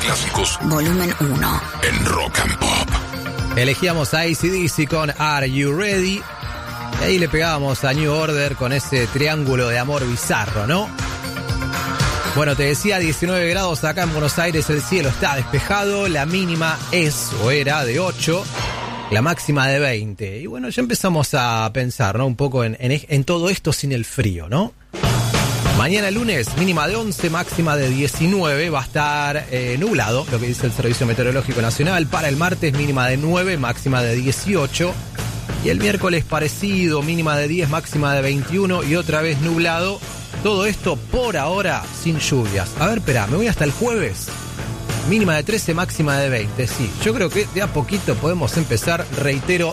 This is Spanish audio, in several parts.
clásicos. Volumen 1. En Rock and Pop. Elegíamos a AC/DC con Are You Ready? Y ahí le pegábamos a New Order con ese triángulo de amor bizarro, ¿no? Bueno, te decía, 19 grados acá en Buenos Aires, el cielo está despejado, la mínima es o era de 8, la máxima de 20. Y bueno, ya empezamos a pensar, ¿no? Un poco en todo esto sin el frío, ¿no? Mañana lunes, mínima de 11, máxima de 19, va a estar nublado, lo que dice el Servicio Meteorológico Nacional. Para el martes, mínima de 9, máxima de 18. Y el miércoles parecido, mínima de 10, máxima de 21 y otra vez nublado. Todo esto por ahora sin lluvias. A ver, espera, me voy hasta el jueves. Mínima de 13, máxima de 20. Sí, yo creo que de a poquito podemos empezar, reitero,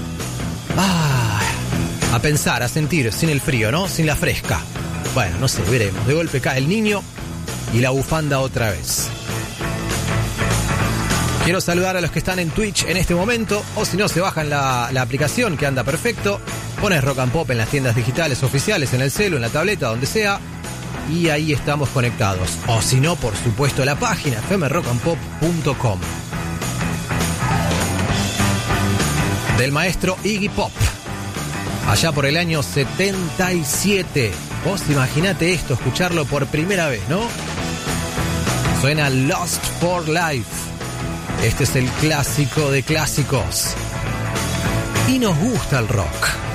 a pensar, a sentir, sin el frío, ¿no? Sin la fresca. Bueno, no sé, veremos. De golpe cae el niño y la bufanda otra vez. Quiero saludar a los que están en Twitch en este momento, o si no, se bajan la aplicación que anda perfecto. Pones Rock and Pop en las tiendas digitales oficiales, en el celu, en la tableta, donde sea, y ahí estamos conectados. O si no, por supuesto, la página fmrockandpop.com del maestro Iggy Pop, allá por el año 77. Vos imaginate esto, escucharlo por primera vez, ¿no? Suena Lost for Life. Este es el clásico de clásicos. Y nos gusta el rock.